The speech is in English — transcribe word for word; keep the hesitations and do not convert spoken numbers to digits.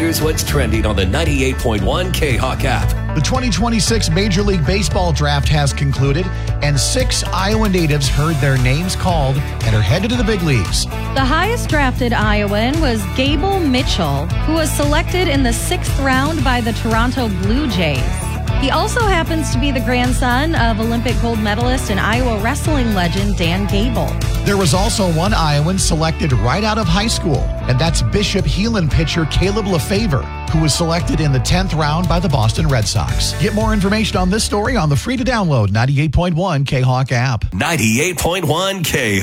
here's what's trending on the ninety-eight point one K-Hawk app. The twenty twenty-six Major League Baseball draft has concluded, and six Iowa natives heard their names called and are headed to the big leagues. The highest drafted Iowan was Gable Mitchell, who was selected in the sixth round by the Toronto Blue Jays. He also happens to be the grandson of Olympic gold medalist and Iowa wrestling legend Dan Gable. There was also one Iowan selected right out of high school, and that's Bishop Heelan pitcher Caleb Lefevre, who was selected in the tenth round by the Boston Red Sox. Get more information on this story on the free-to-download ninety-eight point one K-Hawk app. ninety-eight point one K